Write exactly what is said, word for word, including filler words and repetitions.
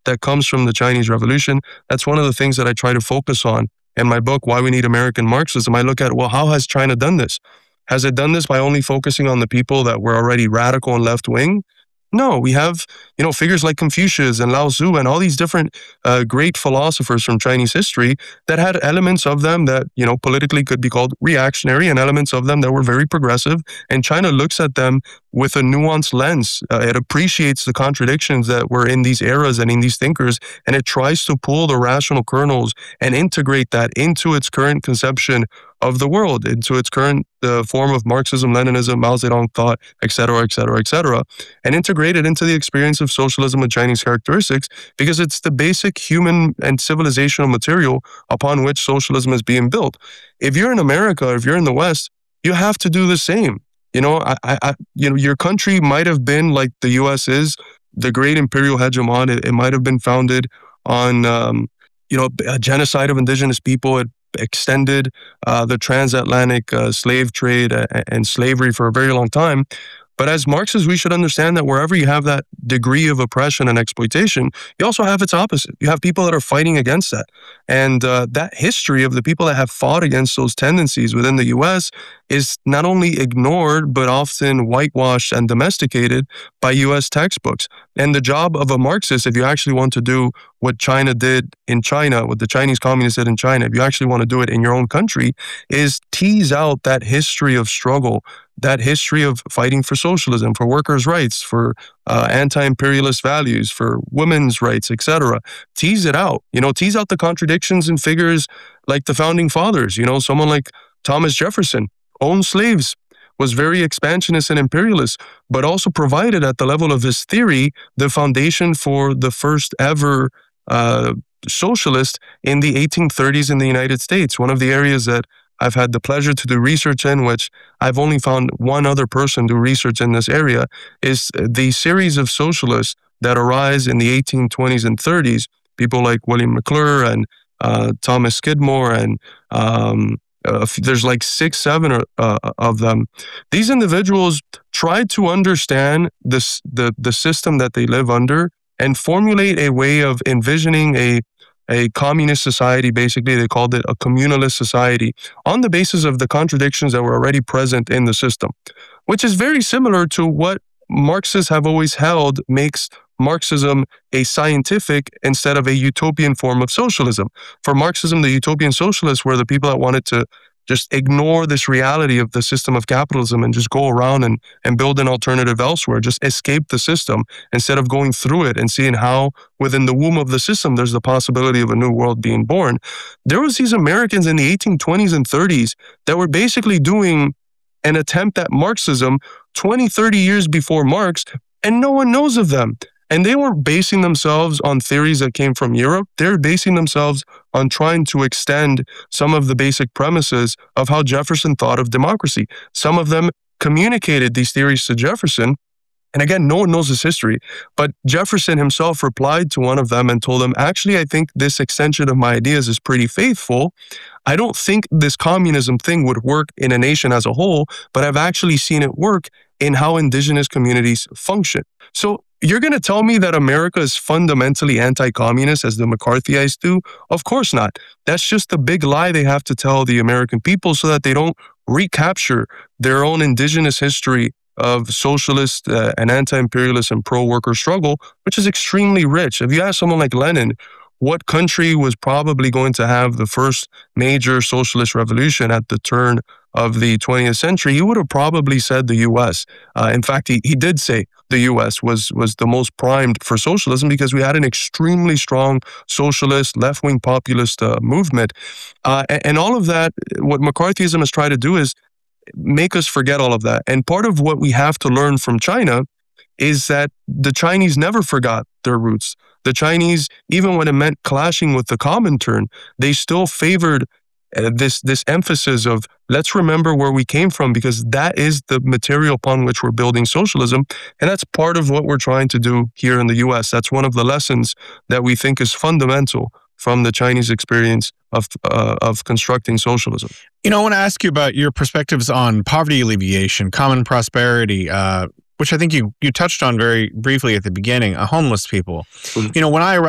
that comes from the Chinese Revolution. That's one of the things that I try to focus on in my book, Why We Need American Marxism. I look at, well, how has China done this? Has it done this by only focusing on the people that were already radical and left-wing? No, we have, you know, figures like Confucius and Lao Tzu and all these different uh, great philosophers from Chinese history that had elements of them that, you know, politically could be called reactionary, and elements of them that were very progressive. And China looks at them with a nuanced lens. Uh, it appreciates the contradictions that were in these eras and in these thinkers, and it tries to pull the rational kernels and integrate that into its current conception of the world, into its current uh, form of Marxism, Leninism, Mao Zedong thought, et cetera, et cetera, et cetera, and integrate it into the experience of socialism with Chinese characteristics, because it's the basic human and civilizational material upon which socialism is being built. If you're in America, if you're in the West, you have to do the same. You know, I, I, you know, your country might have been like the U S is, the great imperial hegemon. It, it might have been founded on, um, you know, a genocide of indigenous people. It extended uh, the transatlantic uh, slave trade and, and slavery for a very long time. But as Marxists, we should understand that wherever you have that degree of oppression and exploitation, you also have its opposite. You have people that are fighting against that. And uh, that history of the people that have fought against those tendencies within the U S is not only ignored, but often whitewashed and domesticated by U S textbooks. And the job of a Marxist, if you actually want to do what China did in China, what the Chinese communists did in China, if you actually want to do it in your own country, is tease out that history of struggle, that history of fighting for socialism, for workers' rights, for uh, anti-imperialist values, for women's rights, et cetera. Tease it out, you know, tease out the contradictions in figures like the founding fathers. You know, someone like Thomas Jefferson owned slaves, was very expansionist and imperialist, but also provided at the level of his theory the foundation for the first ever uh, socialist in the eighteen thirties in the United States. One of the areas that I've had the pleasure to do research in, which I've only found one other person do research in this area, is the series of socialists that arise in the eighteen twenties and thirties. People like William McClure and uh, Thomas Skidmore, and um, uh, there's like six, seven uh, of them. These individuals tried to understand this, the, the system that they live under and formulate a way of envisioning a a communist society. Basically, they called it a communalist society on the basis of the contradictions that were already present in the system, which is very similar to what Marxists have always held makes Marxism a scientific instead of a utopian form of socialism. For Marxism, the utopian socialists were the people that wanted to just ignore this reality of the system of capitalism and just go around and, and build an alternative elsewhere, just escape the system instead of going through it and seeing how within the womb of the system there's the possibility of a new world being born. There was these Americans in the eighteen twenties and thirties that were basically doing an attempt at Marxism twenty, thirty years before Marx, and no one knows of them. And they weren't basing themselves on theories that came from Europe. They're basing themselves on trying to extend some of the basic premises of how Jefferson thought of democracy. Some of them communicated these theories to Jefferson. And again, no one knows his history, but Jefferson himself replied to one of them and told him, actually, I think this extension of my ideas is pretty faithful. I don't think this communism thing would work in a nation as a whole, but I've actually seen it work in how indigenous communities function. So you're going to tell me that America is fundamentally anti-communist as the McCarthyites do? Of course not. That's just a big lie they have to tell the American people so that they don't recapture their own indigenous history of socialist uh, and anti-imperialist and pro-worker struggle, which is extremely rich. If you ask someone like Lenin, what country was probably going to have the first major socialist revolution at the turn of the twentieth century, he would have probably said the U S. Uh, in fact, he, he did say the U S was, was the most primed for socialism because we had an extremely strong socialist, left-wing populist uh, movement. Uh, and, and all of that, what McCarthyism has tried to do is make us forget all of that. And part of what we have to learn from China is that the Chinese never forgot their roots. The Chinese, even when it meant clashing with the Comintern, they still favored uh, this, this emphasis of let's remember where we came from, because that is the material upon which we're building socialism. And that's part of what we're trying to do here in the U S. That's one of the lessons that we think is fundamental from the Chinese experience of uh, of constructing socialism. You know, I want to ask you about your perspectives on poverty alleviation, common prosperity, uh, which I think you you touched on very briefly at the beginning, uh, homeless people. Mm-hmm. You know, when I